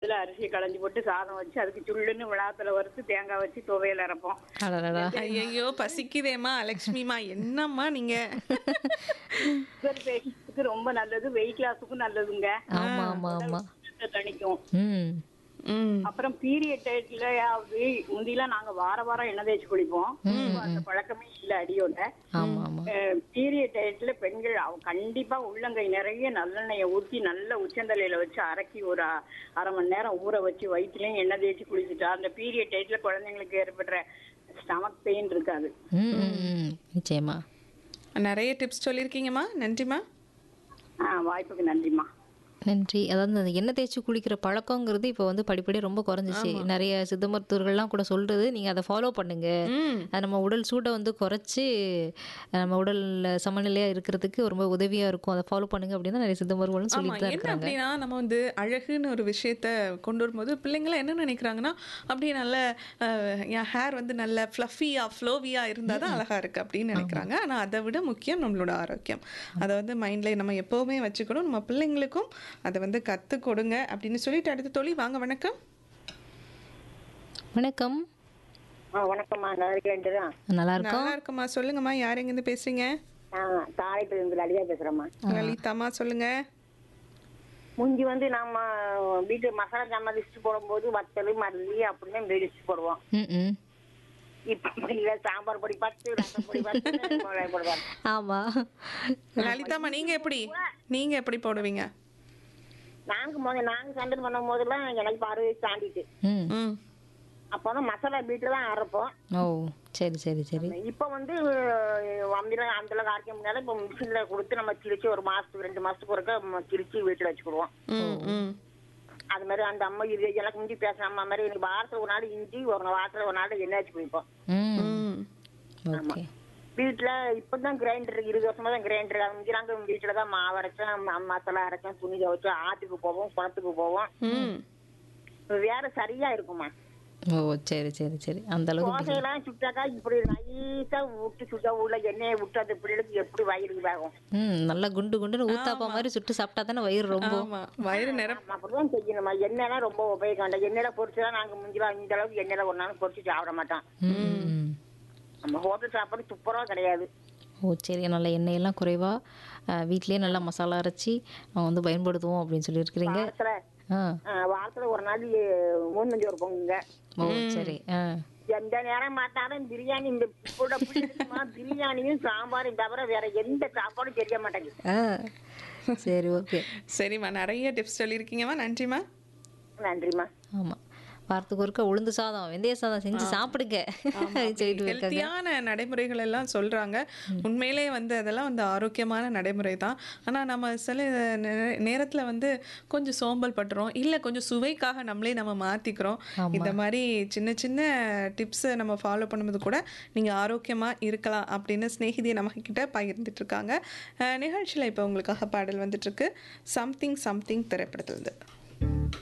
அதுல அரிசியை களைஞ்சு போட்டு சாதம் வச்சு அதுக்கு சுள்ளுன்னு விழாத்துல வறுத்து தேங்காய் வச்சு துவையல் அரைப்போம். அடடடா! ஐயையோ! பசிக்குதேம்மா லக்ஷ்மிமா. என்னம்மா நீங்க? சுகர் பேஷண்ட்ஸுக்கு ரொம்ப நல்லது, வெயிட் லாஸுக்கும் நல்லதுங்க. ஆமா, ஆமா, ஆமா. உடல் தணிக்கும். ம். ம். அப்புறம் பீரியட் டயத்துலயாவது முந்திலாம் நாங்க வார வாரம் எண்ணெய் தேய்ச்சி குளிப்போம். இப்ப அந்த பழக்கமே இல்ல அடியோட. ஆமா, ஆமா. பீரியட் டயத்துல பெண்கள் கண்டிப்பா உள்ளங்கை நிறைய நல்லெண்ணெயை ஊத்தி நல்ல உச்சந்தலையில வச்சு அரைக்கி ஒரு அரை மணி நேரம் ஊற வச்சு வயிற்றுலயும் எண்ணெய் தேய்ச்சி குளிச்சுட்டா அந்த பீரியட் டயத்துல குழந்தைங்களுக்கு ஏற்படுற ஸ்டமக் பெயின் இருக்காது. ம், ம், ம். நிச்சயமா. நிறைய டிப்ஸ் சொல்லியிருக்கீங்கம்மா. நன்றிம்மா. வாய்ப்புக்கு நன்றிம்மா. நன்றி. அதாவது அந்த எண்ணெய் தேய்ச்சி குளிக்கிற பழக்கங்கிறது இப்போ வந்து படிப்படியாக ரொம்ப குறைஞ்சிச்சு. நிறைய சித்த மருத்துவர்கள்லாம் கூட சொல்றது நீங்கள் அதை ஃபாலோ பண்ணுங்க. ம். அது நம்ம உடல் சூட்டை வந்து குறைச்சி நம்ம உடல் சமநிலையாக இருக்கிறதுக்கு ரொம்ப உதவியாக இருக்கும். அதை ஃபாலோ பண்ணுங்க அப்படின்னு நிறைய சித்த மருத்துவர்களும் ஆமா. சொல்லிட்டு தான் என்ன இருக்காங்க. அப்படின்னா நம்ம வந்து அழகுன்னு ஒரு விஷயத்த கொண்டு வரும்போது பிள்ளைங்களாம் என்ன நினைக்கிறாங்கன்னா அப்படியே நல்ல என் ஹேர் வந்து நல்ல ஃப்ளஃபியா ஃப்ளோவியா இருந்தால் தான் அழகா இருக்கு அப்படின்னு நினைக்கிறாங்க. ஆனால் அதை விட முக்கியம் நம்மளோட ஆரோக்கியம். அதை வந்து மைண்ட்ல நம்ம எப்போவுமே வச்சுக்கணும். நம்ம பிள்ளைங்களுக்கும் அதை வந்து கற்றுக் கொடுங்க அப்படின்னு சொல்லிட்டு அடுத்த தோழி வாங்க. வணக்கம். வணக்கம். வணக்கம்மா. நல்லா இருக்கேன். நல்லா இருக்கோம். நல்லா இருக்குமா. சொல்லுங்கம்மா. யார் எங்கேருந்து பேசுறீங்க? தாழைப்பிலிருந்து லலிதா பேசுறேம்மா. லலிதாம்மா சொல்லுங்க. முந்தி வந்து நம்ம வீட்டு மசாலா ஜாமான் லிஸ்ட் போடும்போது வத்தல் மல்லி அப்படின்னு லிஸ்ட் போடுவோம். ம், ம். இப்ப அப்படி இல்ல, சாம்பார் பொடி 10, ரசம் பொடி 10 போடுவாங்க. ஆமா. லலிதாம்மா நீங்க எப்படி போடுவீங்க? நாங்க சண்டை பண்ணும் போதெல்லாம் எனக்கு 6 வயசு தாண்டிட்டு ம். ம். அப்பதான் மசாலா வீட்டுல தான் அரைப்போம். ஓ சரி சரி சரி. இப்ப வந்து அந்த அரைக்க முடியாத இப்ப மிஷின்ல கொடுத்து நம்ம கிழிச்சு ஒரு மாசத்துக்கு 2 மாசத்துக்கு ஒருக்க கிழிச்சு வீட்டுல வச்சுக்கிடுவோம். ம். ம். அது மாதிரி அந்த அம்மா இது எனக்கு இஞ்சி பேசுற அம்மா மாதிரி எனக்கு வாரத்துல ஒரு நாள் இஞ்சி ஒரு வாரத்துல ஒரு நாள் எண்ணெய் வச்சு குடிப்போம். ம். ம். ஓகே. வீட்டுல இப்பதான் கிரைண்டர் 20 வருஷமா தான் கிரைண்டர். நாங்க வீட்டுலதான் மாவு அரைச்சோம், மசாலா அரைச்சோம், துணி துவைச்சோம், ஆத்துக்கு போவோம், குளத்துக்கு போவோம். ம். வேற சரியா இருக்குமா. ஓ சரி சரி சரி. அந்த அளவுக்கு தோசையெல்லாம் சுட்டாக்கா இப்படி நைஸா விட்டு சுட்டா உள்ள எண்ணெயை விட்டு அந்த பிள்ளைகளுக்கு எப்படி வயிறு வேகும். நல்லா குண்டு குண்டுன்னு ஊத்தாப்பா மாதிரி சுட்டு சாப்பிட்டா தானே வயிறு ரொம்ப. ஆமா. வயிறு அப்படிதான் செய்யணுமா. எண்ணெய்லாம் ரொம்ப உபயோகம் வேண்டாம். எண்ணெயில பொரிச்சுதான் நாங்க முந்திலாம் இந்த அளவுக்கு எண்ணெயில ஒரு நாள் பொரிச்சு சாப்பிட மாட்டோம். ம். நம்ம ஹோட்டல் சாப்பாடு துப்புரவா கிடையாது. ஓ சரி. நல்ல எண்ணெயெல்லாம் குறைவா வீட்லயே நல்லா மசாலா அரைச்சி நம்ம வந்து பயன்படுத்துவோம் அப்படின்னு சொல்லியிருக்கிறீங்க. வாரத்துல ஒரு நாள் 3 ஒரு பொங்குங்க. ஓ சரி. எந்த நேரம் பார்த்தாலும் பிரியாணி. இந்த பிரியாணியும் சாம்பாரும் தவிர வேற எந்த சாப்பாடும் தெரிய மாட்டேங்குது. சரி ஓகே. சரிம்மா. நிறைய டிப்ஸ் சொல்லியிருக்கீங்கம்மா. நன்றிம்மா. நன்றிம்மா. ஆமா. வாரத்துக்கு ஒருக்க உளுந்து சாதம் வெந்தய சாதம் செஞ்சு சாப்பிடுங்க சொல்லிட்டு இருக்காங்க. ஹெல்த்தியான நடைமுறைகள் எல்லாம் சொல்றாங்க. உண்மையிலே வந்து அதெல்லாம் வந்து ஆரோக்கியமான நடைமுறை தான். ஆனா நம்ம சில நேரத்துல வந்து கொஞ்சம் சோம்பல் பட்டுறோம், இல்ல கொஞ்சம் சுவைக்காக நம்ம மாத்திக்கிறோம். இந்த மாதிரி சின்ன சின்ன டிப்ஸ் நம்ம ஃபாலோ பண்ணும்போது கூட நீங்க ஆரோக்கியமா இருக்கலாம் அப்படின்னு ஸ்நேகிதி நம்ம கிட்ட பகிர்ந்துட்டு இருக்காங்க. நிகழ்ச்சியில இப்போ உங்களுக்காக பாடல் வந்துட்டு இருக்கு. சம்திங் சம்திங் திரைப்படத்துல இருந்து.